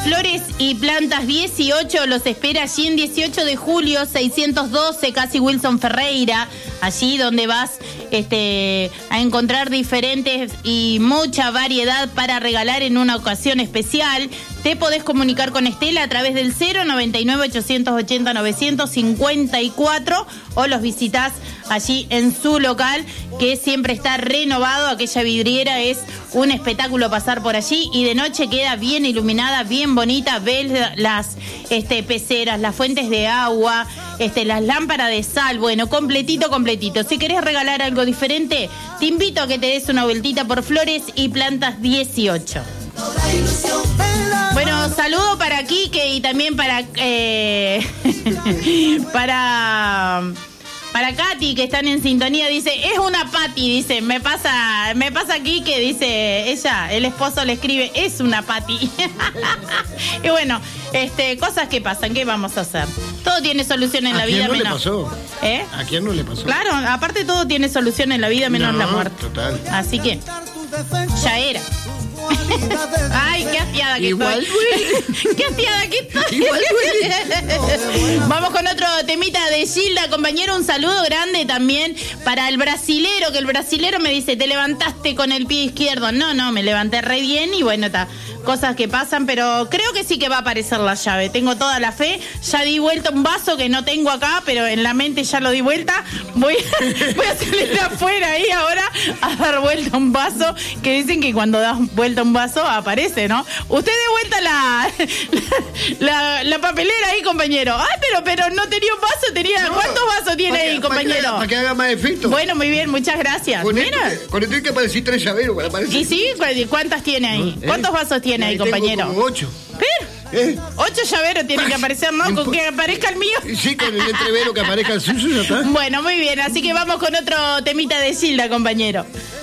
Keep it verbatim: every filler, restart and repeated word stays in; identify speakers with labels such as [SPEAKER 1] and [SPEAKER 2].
[SPEAKER 1] Flores y Plantas dieciocho los espera allí en dieciocho de julio, seiscientos doce, casi Wilson Ferreira, allí donde vas este, a encontrar diferentes y mucha variedad para regalar en una ocasión especial. Te podés comunicar con Estela a través del cero noventa y nueve, ochocientos ochenta, novecientos cincuenta y cuatro o los visitás allí en su local, que siempre está renovado. Aquella vidriera es un espectáculo pasar por allí y de noche queda bien iluminada, bien bonita. Ves las este, peceras, las fuentes de agua, este, las lámparas de sal, bueno, completito, completito. Si querés regalar algo diferente, te invito a que te des una vueltita por Flores y Plantas dieciocho. Bueno, saludo para Quique y también para eh, para para Katy, que están en sintonía. Dice, es una Pati, dice, me pasa, me pasa Quique, dice ella, el esposo le escribe, es una Pati. Y bueno, este, cosas que pasan, ¿qué vamos a hacer? Todo tiene solución en la vida menos.
[SPEAKER 2] ¿A quién no le pasó?
[SPEAKER 1] ¿Eh?
[SPEAKER 2] ¿A quién no le pasó?
[SPEAKER 1] Claro, aparte todo tiene solución en la vida menos
[SPEAKER 2] no,
[SPEAKER 1] la muerte.
[SPEAKER 2] Total.
[SPEAKER 1] Así que ya era. Ay, qué afiada que
[SPEAKER 2] Igual
[SPEAKER 1] estoy. Qué afiada que estoy.
[SPEAKER 2] Igual duele.
[SPEAKER 1] Vamos con otro temita de Gilda, compañero. Un saludo grande también para el brasilero, que el brasilero me dice, te levantaste con el pie izquierdo. No, no, me levanté re bien y bueno, está. Cosas que pasan, pero creo que sí que va a aparecer la llave. Tengo toda la fe. Ya di vuelta un vaso que no tengo acá, pero en la mente ya lo di vuelta. Voy, voy a salir afuera ahí ahora a dar vuelta un vaso, que dicen que cuando das vuelta un vaso aparece, ¿no? Usted de vuelta la, la, la, la papelera ahí, compañero. Ay, pero, pero no tenía un vaso, tenía. No, ¿cuántos vasos tiene ahí, compañero?
[SPEAKER 2] Para que, que haga más efecto.
[SPEAKER 1] Bueno, muy bien, muchas gracias.
[SPEAKER 2] Con
[SPEAKER 1] Mira.
[SPEAKER 2] Esto, con esto hay que aparecer tres llaveros.
[SPEAKER 1] ¿Y sí? ¿Cuántas tiene ahí?
[SPEAKER 2] ¿Eh?
[SPEAKER 1] ¿Cuántos vasos tiene ahí, compañero?
[SPEAKER 2] Tengo como ocho.
[SPEAKER 1] ¿Pero? ¿Eh? Ocho llaveros tienen que aparecer, ¿no? Con que aparezca el mío.
[SPEAKER 2] Sí, con el entrevero que aparezca el suyo, ya está.
[SPEAKER 1] Bueno, muy bien, así que vamos con otro temita de Gilda, compañero.